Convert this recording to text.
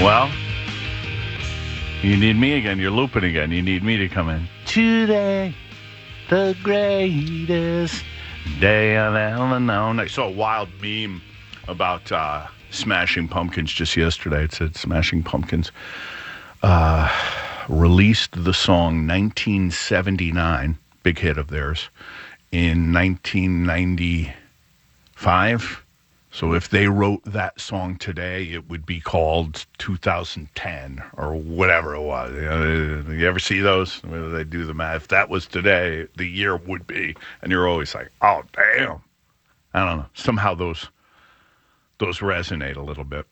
Well, you need me again. You're looping again. You need me to come in. Today, the greatest day I've ever known. I saw a wild meme about Smashing Pumpkins just yesterday. It said Smashing Pumpkins released the song 1979, big hit of theirs, in 1995. So if they wrote that song today, it would be called 2010 or whatever it was. You ever see those? Where they do the math. If that was today, the year would be. And you're always like, oh, damn. I don't know. Somehow those resonate a little bit.